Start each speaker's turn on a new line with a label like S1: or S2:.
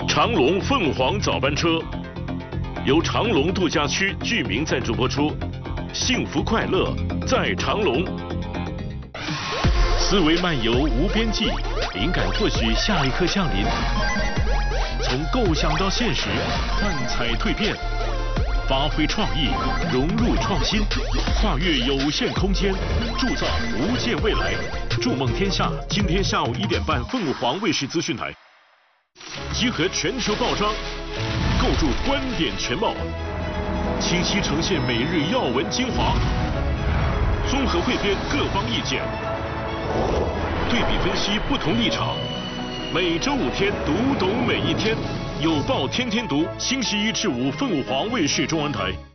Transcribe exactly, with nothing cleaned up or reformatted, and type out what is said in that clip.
S1: 长隆凤凰早班车由长隆度假区居民赞助播出，幸福快乐在长隆。思维漫游无边际，灵感或许下一刻降临。从构想到现实，幻彩蜕变，发挥创意，融入创新，跨越有限空间，铸造无限未来。筑梦天下，今天下午一点半，凤凰卫视资讯台。集合全球报章，构筑观点全貌，清晰呈现每日要闻精华，综合汇编各方意见，对比分析不同立场。每周五天，读懂每一天，有报天天读，星期一至五，凤凰卫视中文台。